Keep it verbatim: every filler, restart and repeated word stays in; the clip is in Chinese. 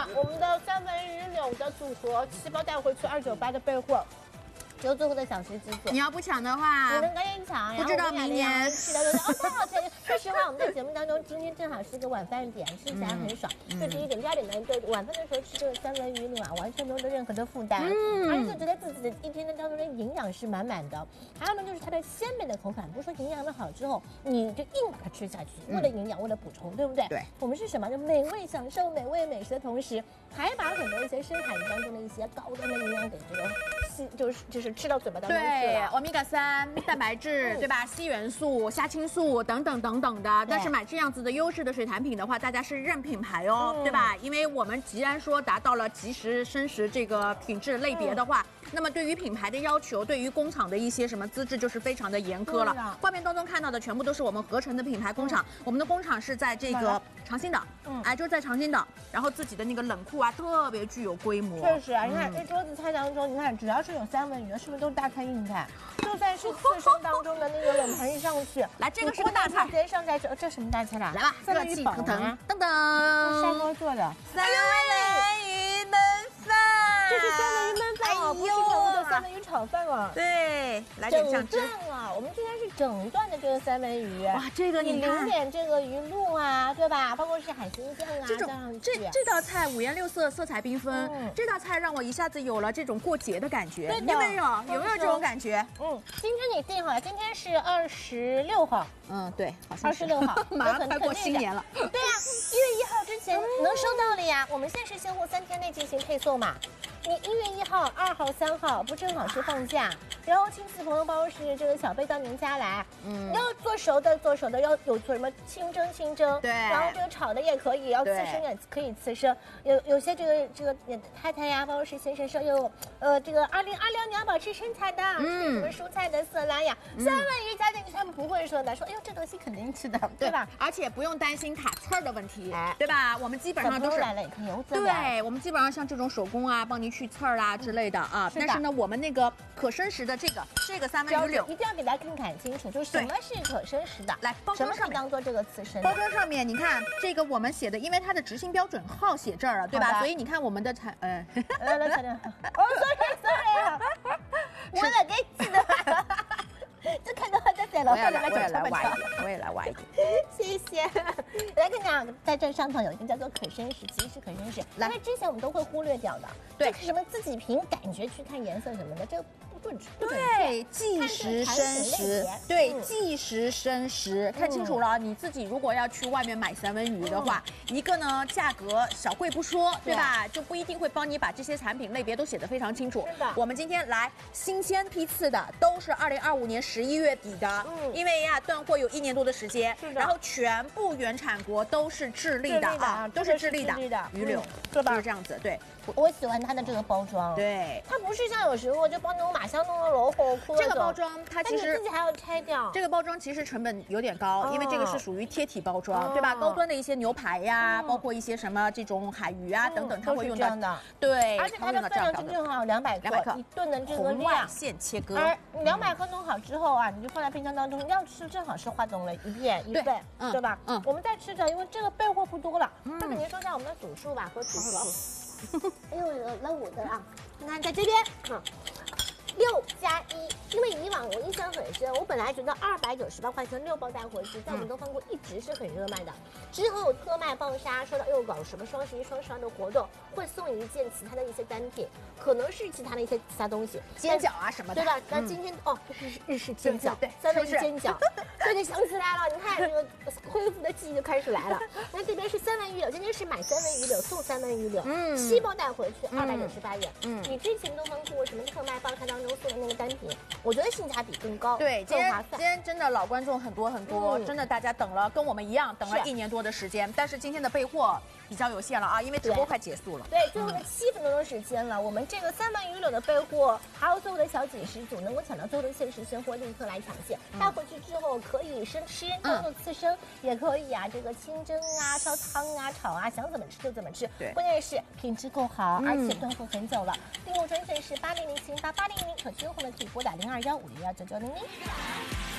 好，我们的三文鱼柳的组合，七包带回去二九八的备货。只有最后的小时之作， 你要不抢的话， 你们赶紧抢， 不知道明年吃的都是哦，太好吃了。说实话，我们在节目当中，今天正好是个晚饭点，吃起来很爽。这、嗯、第一点，第二点呢，就晚饭的时候吃这个三文鱼柳啊，完全没有任何的负担，嗯，而且觉得自己的一天的当中的营养是满满的。还有呢，就是它的鲜美的口感，不是说营养的好之后，你就硬把它吃下去，为了营养，为了补充，对不对？ 对， 我们是什么？就美味享受美味美食的同时，还把很多一些深海鱼当中的一些高端的营养给这个吸，就是就是吃到嘴巴当中。 对，欧米伽三、蛋白质，对吧？硒元素、虾青素等等等等的。但是买这样子的优质的水产品的话，大家是认品牌哦，嗯、对吧？因为我们既然说达到了即食生食这个品质类别的话，嗯、那么对于品牌的要求，对于工厂的一些什么资质就是非常的严苛了。画面当中看到的全部都是我们合成的品牌工厂，嗯、我们的工厂是在这个长兴岛，嗯，哎，就是在长兴岛，然后自己的那个冷库啊，特别具有规模。 确实啊，你看这桌子菜当中，你看只要是有三文鱼的，是不是都是大菜硬菜？就算是刺身当中的那个冷盘一上去， 来这个是个大菜， 直接上在这，这什么大菜啦？ 来吧， 三文鱼煲啊， 等等， 砂锅做的三文鱼焖饭， 这是三文鱼焖饭哦，不是我们的三文鱼炒饭哦。 对，来点酱汁啊，我们今天是整段的这个三文鱼， 哇，这个你淋点这个鱼露啊，对吧？包括是海鲜酱啊， 这种这这道菜五颜六色，色彩缤纷，嗯、这道菜让我一下子有了这种过节的感觉，有没有？有没有这种感觉？ 嗯，今天你定好，今天是二十六号， 嗯，对，好像二十六号， 马上快过新年了。 对呀、啊，一月一号之前能收到的呀。我们现在是先后三天内进行配送嘛。你一月一号、二号、三号不正好是放假？然后亲戚朋友包是这个小辈到您家来，嗯，要做熟的做熟的，要有做什么清蒸清蒸， 对， 然后这个炒的也可以，要刺身也可以刺身。有有些这个这个太太呀，包括是先生说有呃这个二零二六你要保持身材的，嗯，什么蔬菜的色拉呀，嗯、三文鱼加进去他们不会说的，说哎呦这东西肯定吃的，对吧？ 而且不用担心卡刺儿的问题，哎，对吧？我们基本上都是来了也可以油滋， 对，我们基本上像这种手工啊，帮您去刺儿啊之类的啊。但是呢，我们那个可生食的这个这个三文鱼柳， 一定要给大家看看清楚，就是什么是可生食的。 来，包装上面当做这个刺身。 包装上面你看这个我们写的，因为它的执行标准号写这儿了，对吧？所以你看我们的产，呃， 来来来来，哦 ，sorry sorry， 我来给记的。这看到他在在楼上来我也来挖一点，我也来挖一点， 谢谢。来跟你讲，在这上头有一个叫做可生食，其实是可生食，因为之前我们都会忽略掉的。 对， 什么自己凭感觉去看颜色什么的，这个不准不准对，即食生食，对，即食生食，看清楚了。你自己如果要去外面买三文鱼的话，一个呢价格小贵不说，对吧？就不一定会帮你把这些产品类别都写得非常清楚。 是的， 我们今天来新鲜批次的，都是二零二五年十一月底的，嗯，因为呀断货有一年多的时间， 是的， 然后全部原产国都是智利的啊，都是智利的鱼柳， 对吧？ 就是这样子，对。 我喜欢它的这个包装， 对， 它不是像有时候就帮那种马上弄个楼后铺这个包装，它其实自己还要拆掉。 这个包装其实成本有点高，哦、因为这个是属于贴体包装，哦、对吧？高端的一些牛排呀，嗯、包括一些什么这种海鱼啊、嗯、等等，它会用到的。 对， 而且它的分量正正好，两百克，两百克一顿的这个量， 线切割。 而两百克弄好之后啊，你就放在冰箱当中，要吃正好是化冻了一片一倍，对吧？嗯，我们再吃着，因为这个备货不多了，那给您说一下我们的组数吧和组数。哎呦，那我的啊，你看在这边，嗯，六加一，因为以往我印象很深，我本来觉得二百九十八块钱六包带回去，在我们东方锅一直是很热卖的。之后有特卖爆杀，说到又搞什么双十一、双十二的活动，会送一件其他的一些单品，可能是其他的一些其他东西， 煎饺啊什么的， 对吧？那今天哦，日日式煎饺， 对， 三文鱼煎饺，对对，想起来了，你看这个恢复的记忆就开始来了。那这边是三文鱼柳，今天是买三文鱼柳送三文鱼柳，嗯，七包带回去二百九十八元，嗯，比之前东方做过什么特卖爆杀当中送的那个单品，我觉得性价比更高， 对，更划算。今天真的老观众很多很多，真的大家等了，跟我们一样等了一年多的时间，但是今天的备货比较有限了啊，因为直播快结束了。 对，最后的七分多钟时间了，我们这个三文鱼柳的备货，还有最后的小几十组，能够抢到最后的限时鲜货，立刻来抢线。带回去之后可以生吃，当做刺身，也可以啊，这个清蒸啊、烧汤啊、炒啊，想怎么吃就怎么吃。 对， 关键是品质够好，而且端货很久了。订货专线是八零零七零八八零零，手机用户呢可以拨打零二幺五零幺九九零零。